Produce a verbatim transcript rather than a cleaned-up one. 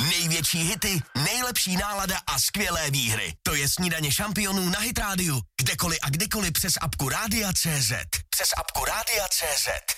Největší hity, nejlepší nálada a skvělé výhry. To je Snídaně šampionů na Hit rádiu. Kdekoliv a kdykoliv přes apku Rádia C Z. Přes apku Rádia C Z.